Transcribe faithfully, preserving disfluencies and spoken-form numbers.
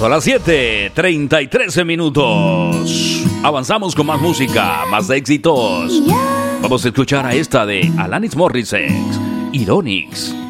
Son las siete, treinta y trece minutos. Avanzamos con más música, más éxitos. Vamos a escuchar a esta de Alanis Morissette, Ironics.